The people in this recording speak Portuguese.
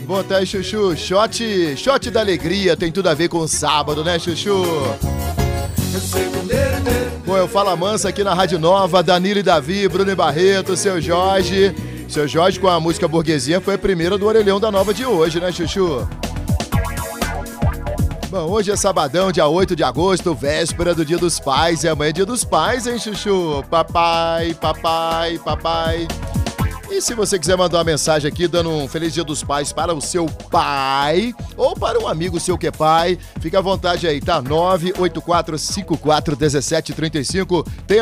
Boa aí, Chuchu. Shot da alegria, tem tudo a ver com o sábado, né, Chuchu? Bom, eu falo a mansa aqui na Rádio Nova, Danilo e Davi, Bruno e Barreto, seu Jorge. Seu Jorge com a música Burguesia foi a primeira do Orelhão da Nova de hoje, né, Chuchu? Bom, hoje é sabadão, dia 8 de agosto, véspera do Dia dos Pais. E amanhã é Dia dos Pais, hein, Chuchu? Papai. E se você quiser mandar uma mensagem aqui dando um Feliz Dia dos Pais para o seu pai ou para um amigo seu que é pai, fica à vontade aí, tá? 984541735. Tem